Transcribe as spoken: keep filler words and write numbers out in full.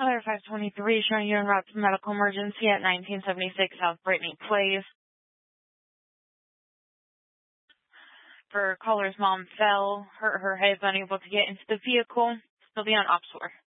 Other five twenty-three showing you en route to medical emergency at nineteen seventy-six South Brittany Place. For caller's mom fell, hurt her head, unable to get into the vehicle. Still be on ops four.